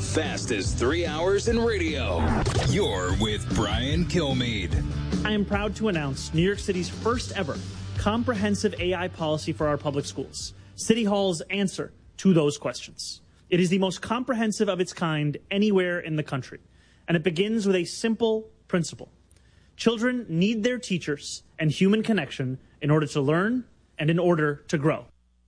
fastest 3 hours in radio. You're with Brian Kilmeade. I am proud to announce New York City's first ever comprehensive AI policy for our public schools. City Hall's answer to those questions. It is the most comprehensive of its kind anywhere in the country. And it begins with a simple principle. Children need their teachers and human connection in order to learn and in order to grow.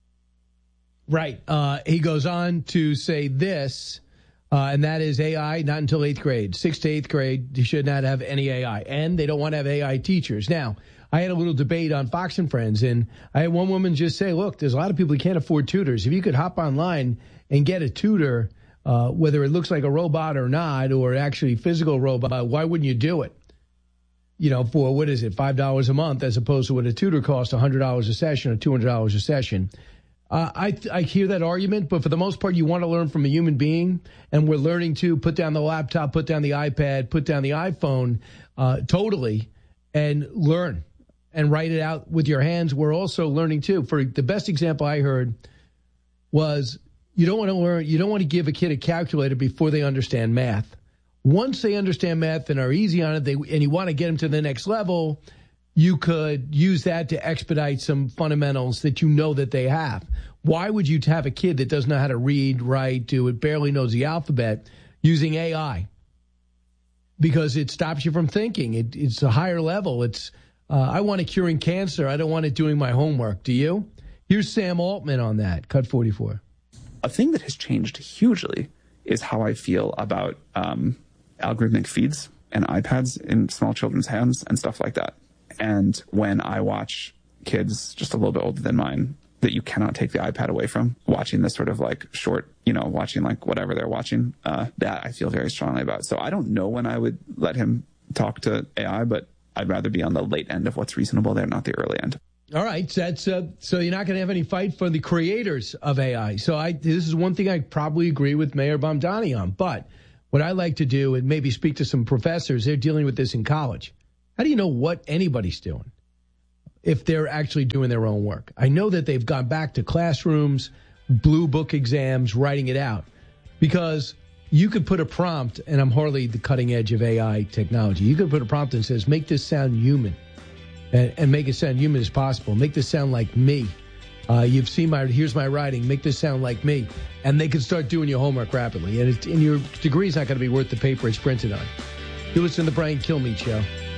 Right. He goes on to say this, and that is AI not until 8th grade. 6th to 8th grade, you should not have any AI. And they don't want to have AI teachers. Now, I had a little debate on Fox and Friends, and I had one woman just say, look, there's a lot of people who can't afford tutors. If you could hop online and get a tutor, whether it looks like a robot or not, or actually physical robot, why wouldn't you do it? You know, for, what is it, $5 a month, as opposed to what a tutor costs, $100 a session or $200 a session. I hear that argument, but for the most part, you want to learn from a human being, and we're learning to put down the laptop, put down the iPad, put down the iPhone totally, and learn and write it out with your hands. We're also learning, too. For the best example I heard was you don't want to learn, you don't want to give a kid a calculator before they understand math. Once they understand math and are easy on it, and you want to get them to the next level, you could use that to expedite some fundamentals that you know that they have. Why would you have a kid that doesn't know how to read, write, do it, barely knows the alphabet, using AI? Because it stops you from thinking. It's a higher level. It's I want it curing cancer. I don't want it doing my homework. Do you? Here's Sam Altman on that. Cut 44. A thing that has changed hugely is how I feel about algorithmic feeds and iPads in small children's hands and stuff like that. And when I watch kids just a little bit older than mine that you cannot take the iPad away from, watching this sort of like short, watching like whatever they're watching, that I feel very strongly about. So I don't know when I would let him talk to AI, but I'd rather be on the late end of what's reasonable there, not the early end. All right. So that's so you're not going to have any fight for the creators of AI. So this is one thing I probably agree with Mayor Bomdani on. But what I like to do and maybe speak to some professors, they're dealing with this in college. How do you know what anybody's doing if they're actually doing their own work? I know that they've gone back to classrooms, blue book exams, writing it out, because you could put a prompt, and I'm hardly the cutting edge of AI technology. You could put a prompt that says, make this sound human, and make it sound human as possible. Make this sound like me. You've seen here's my writing. Make this sound like me. And they can start doing your homework rapidly. And your degree is not going to be worth the paper it's printed on. You listen to the Brian Kilmeade Show.